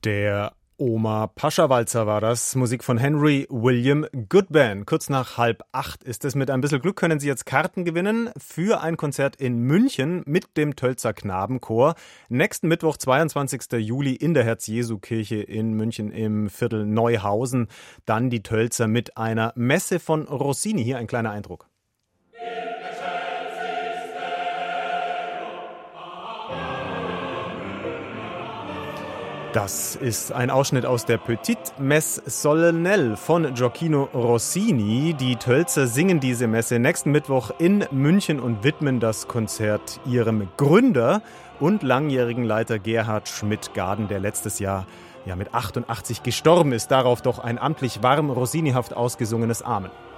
Der Oma Pascha-Walzer war das. Musik von Henry William Goodman. Kurz nach 7:30 ist es. Mit ein bisschen Glück können Sie jetzt Karten gewinnen für ein Konzert in München mit dem Tölzer Knabenchor. Nächsten Mittwoch, 22. Juli in der Herz-Jesu-Kirche in München im Viertel Neuhausen. Dann die Tölzer mit einer Messe von Rossini. Hier ein kleiner Eindruck. Das ist ein Ausschnitt aus der Petite Messe Solennelle von Gioacchino Rossini. Die Tölzer singen diese Messe nächsten Mittwoch in München und widmen das Konzert ihrem Gründer und langjährigen Leiter Gerhard Schmidt-Gaden, der letztes Jahr mit 88 gestorben ist. Darauf doch ein amtlich warm rossinihaft ausgesungenes Amen.